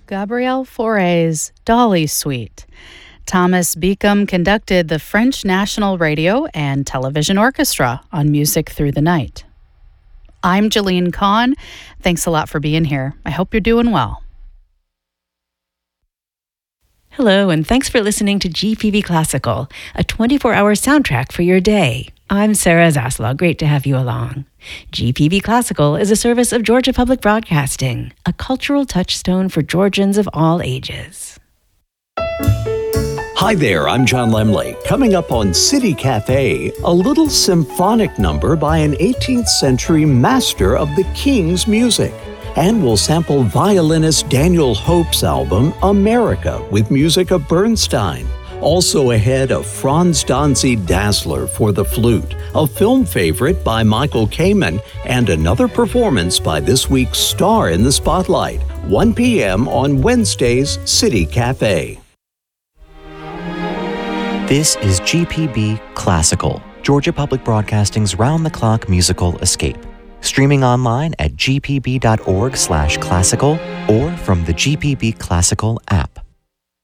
Gabriel Fauré's Dolly Suite. Thomas Beacom conducted the French National Radio and Television Orchestra on Music Through the Night. I'm Jeline Kahn. Thanks a lot for being here. I hope you're doing well. Hello, and thanks for listening to GPB Classical, a 24-hour soundtrack for your day. I'm Sarah Zaslaw. Great to have you along. GPB Classical is a service of Georgia Public Broadcasting, a cultural touchstone for Georgians of all ages. Hi there, I'm John Lemley. Coming up on City Cafe, a little symphonic number by an 18th century master of the King's music. And we'll sample violinist Daniel Hope's album, America, with music of Bernstein. Also ahead, a Franz Danzig Dazzler for the flute, a film favorite by Michael Kamen, and another performance by this week's star in the spotlight, 1 p.m. on Wednesday's City Cafe. This is GPB Classical, Georgia Public Broadcasting's round-the-clock musical escape. Streaming online at gpb.org/classical or from the GPB Classical app.